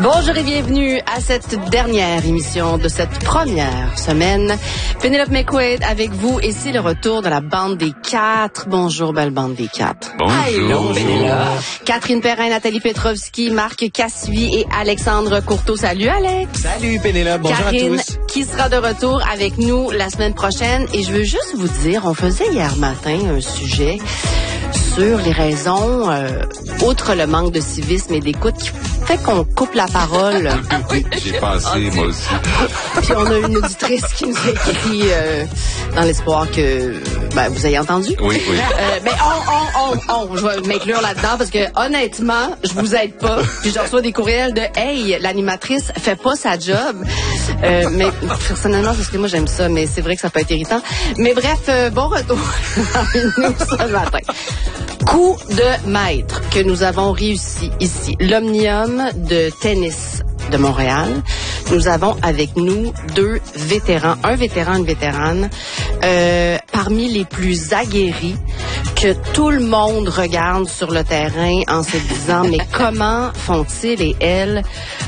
Bonjour et bienvenue à cette dernière émission de cette première semaine. Penelope McQuaid avec vous et c'est le retour de la bande des quatre. Bonjour, belle bande des quatre. Bonjour. Allô, Penelope. Catherine Perrin, Nathalie Petrovski, Marc Cassui et Alexandre Courteau. Salut, Alex. Salut, Penelope. Bonjour Karine, à tous. qui sera de retour avec nous la semaine prochaine. Et je veux juste vous dire, on faisait hier matin un sujet sur les raisons, outre le manque de civisme et d'écoute, qui fait qu'on coupe la parole. Oui, j'ai pensé, moi aussi. Puis on a une auditrice qui nous a écrit dans l'espoir que vous ayez entendu. Oui. Mais je vais m'inclure là-dedans parce que honnêtement, je vous aide pas. Puis je reçois des courriels de hey, l'animatrice fait pas sa job. Mais personnellement, parce que moi j'aime ça, mais c'est vrai que ça peut être irritant. Mais bref, bon retour avec nous ce matin. Coup de maître que nous avons réussi ici. L'Omnium de tennis de Montréal. Nous avons avec nous deux vétérans, un vétéran, une vétérane, parmi les plus aguerris que tout le monde regarde sur le terrain en se disant mais comment font-ils et elles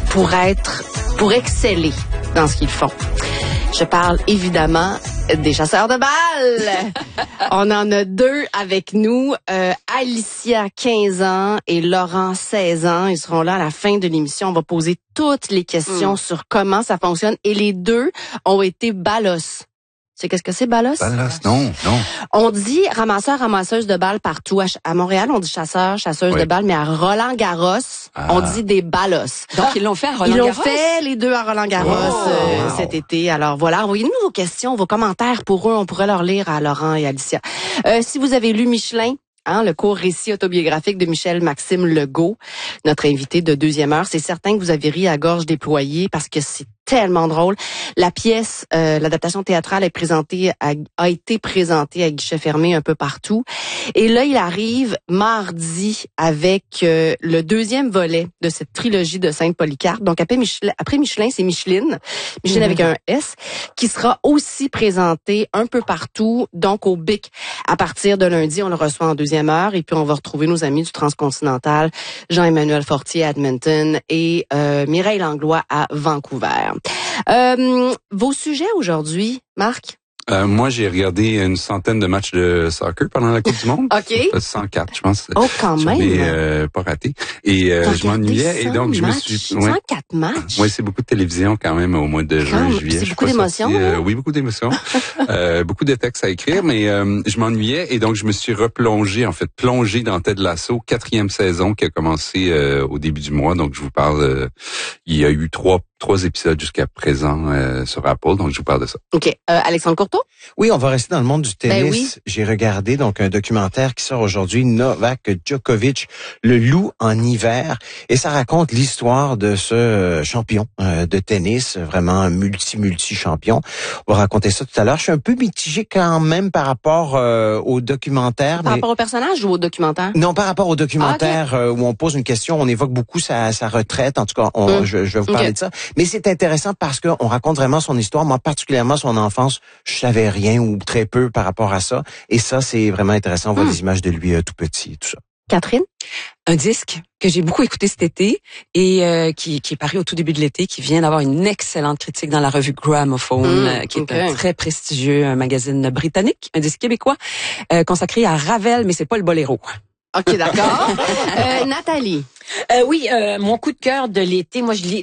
pour exceller dans ce qu'ils font? Je parle évidemment des chasseurs de balles. On en a deux avec nous, Alicia, 15 ans, et Laurent, 16 ans. Ils seront là à la fin de l'émission. On va poser toutes les questions sur comment ça fonctionne. Et les deux ont été ballos. Tu sais qu'est-ce que c'est, ballos? Ballos, non. On dit ramasseur, ramasseuse de balles partout. À Montréal, on dit chasseur, chasseuse de balles, mais à Roland-Garros, on dit des ballos. Donc, ils l'ont fait à Roland-Garros? Ils l'ont fait, les deux, à Roland-Garros cet été. Alors voilà, envoyez-nous vos questions, vos commentaires pour eux. On pourrait leur lire à Laurent et Alicia. Si vous avez lu Michelin, le court récit autobiographique de Michel-Maxime Legault, notre invité de deuxième heure, c'est certain que vous avez ri à gorge déployée parce que c'est tellement drôle. La pièce, l'adaptation théâtrale a été présentée à guichet fermé un peu partout. Et là, il arrive mardi avec le deuxième volet de cette trilogie de Sainte-Polycarpe. Donc après Michelin, c'est Micheline avec un S, qui sera aussi présenté un peu partout, donc au BIC. À partir de lundi, on le reçoit en deuxième heure et puis on va retrouver nos amis du Transcontinental, Jean-Emmanuel Fortier à Edmonton et Mireille Langlois à Vancouver. Vos sujets aujourd'hui, Marc? Moi, j'ai regardé une centaine de matchs de soccer pendant la Coupe du Monde. OK. 104, je pense. Oh, quand même. J'en ai pas raté. Et je m'ennuyais. Et donc, je me suis... 104 matchs? Oui, c'est beaucoup de télévision quand même au mois de juin, juillet. C'est beaucoup d'émotions. Oui, beaucoup d'émotions. Beaucoup de textes à écrire, mais je m'ennuyais. Et donc, je me suis plongé dans Ted Lasso, 4e saison qui a commencé au début du mois. Donc, je vous parle... il y a eu trois épisodes jusqu'à présent sur Apple, donc je vous parle de ça. OK. Alexandre Courteau? Oui, on va rester dans le monde du tennis. Ben oui. J'ai regardé donc un documentaire qui sort aujourd'hui, Novak Djokovic, le loup en hiver, et ça raconte l'histoire de ce champion de tennis, vraiment multi champion. On va raconter ça tout à l'heure. Je suis un peu mitigé quand même par rapport au documentaire. Par rapport au personnage ou au documentaire? Non, par rapport au documentaire où on pose une question, on évoque beaucoup sa retraite. En tout cas, je vais vous parler de ça. Mais c'est intéressant parce qu'on raconte vraiment son histoire. Moi, particulièrement son enfance, je savais rien ou très peu par rapport à ça. Et ça, c'est vraiment intéressant. On voit des images de lui tout petit et tout ça. Catherine? Un disque que j'ai beaucoup écouté cet été et qui est paru au tout début de l'été, qui vient d'avoir une excellente critique dans la revue Gramophone, qui est un très prestigieux magazine britannique, un disque québécois consacré à Ravel, mais c'est pas le boléro. OK, d'accord. Nathalie? Oui, mon coup de cœur de l'été, moi je lis